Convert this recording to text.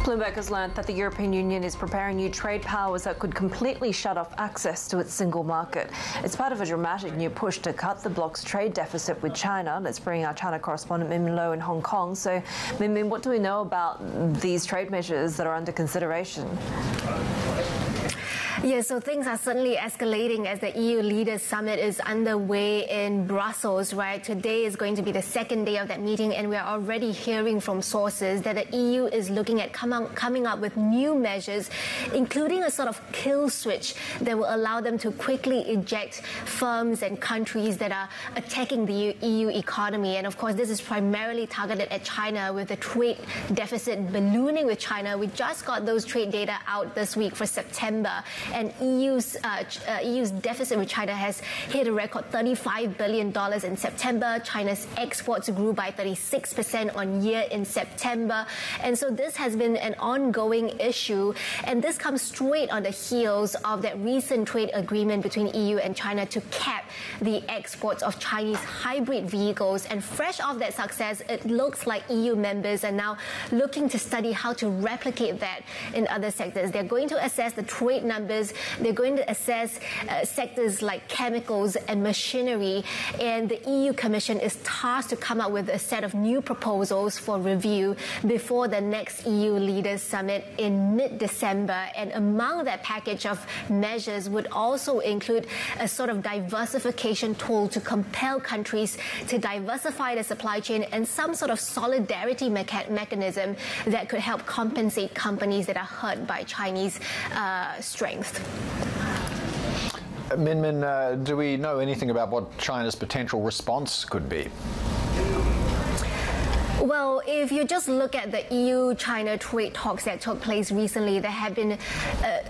Bloomberg has learned that the European Union is preparing new trade powers that could completely shut off access to its single market. It's part of a dramatic new push to cut the bloc's trade deficit with China. Let's bring our China correspondent Min Min Lo in Hong Kong. So, Min Min, what do we know about these trade measures that are under consideration? Yeah, so things are certainly escalating as the EU Leaders Summit is underway in Brussels, right? Today is going to be the second day of that meeting, and we are already hearing from sources that the EU is looking at coming up with new measures, including a sort of kill switch that will allow them to quickly eject firms and countries that are attacking the EU economy. And of course, this is primarily targeted at China, with the trade deficit ballooning with China. We just got those trade data out this week for September. And EU's deficit with China has hit a record $35 billion in September. China's exports grew by 36% on year in September. And so this has been an ongoing issue. And this comes straight on the heels of that recent trade agreement between EU and China to cap the exports of Chinese hybrid vehicles. And fresh off that success, it looks like EU members are now looking to study how to replicate that in other sectors. They're going to assess the trade numbers. They're going to assess sectors like chemicals and machinery, and the EU Commission is tasked to come up with a set of new proposals for review before the next EU Leaders Summit in mid-December. And among that package of measures would also include a sort of diversification tool to compel countries to diversify their supply chain, and some sort of solidarity mechanism that could help compensate companies that are hurt by Chinese strength. Min Min, do we know anything about what China's potential response could be? Well, if you just look at the EU-China trade talks that took place recently, there have been